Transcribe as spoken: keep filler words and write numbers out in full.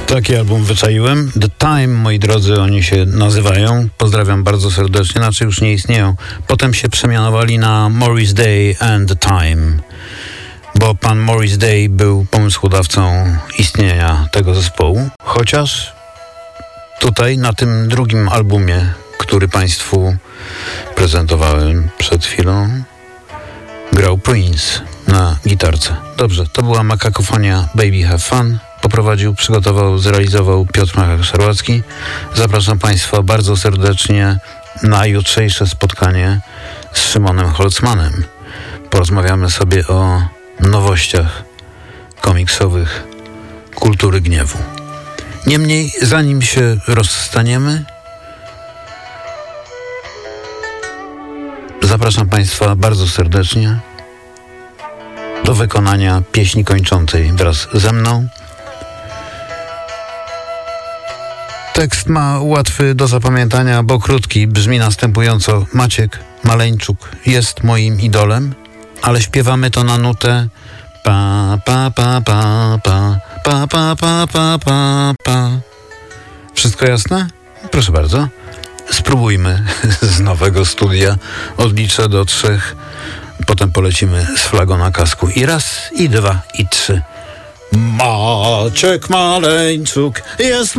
Taki album wyczaiłem. The Time, moi drodzy, oni się nazywają. Pozdrawiam bardzo serdecznie, znaczy już nie istnieją. Potem się przemianowali na Morris Day and The Time, bo pan Morris Day był pomysłodawcą istnienia tego zespołu. Chociaż tutaj na tym drugim albumie, który państwu prezentowałem przed chwilą, grał Prince na gitarce. Dobrze, to była Makakofonia Baby Have Fun. Poprowadził, przygotował, zrealizował Piotr Machak-Szarłacki. Zapraszam państwa bardzo serdecznie na jutrzejsze spotkanie z Szymonem Holzmanem. Porozmawiamy sobie o nowościach komiksowych kultury gniewu. Niemniej, zanim się rozstaniemy, zapraszam państwa bardzo serdecznie do wykonania pieśni kończącej wraz ze mną. Tekst ma łatwy do zapamiętania, bo krótki. Brzmi następująco: Maciek Maleńczuk jest moim idolem, ale śpiewamy to na nutę pa pa pa pa pa pa pa pa pa pa pa. Wszystko jasne? Proszę bardzo. Spróbujmy z nowego studia. Odliczę do trzech, potem polecimy z flagą na kasku. I raz, i dwa, i trzy. Maciek Maleńczuk jest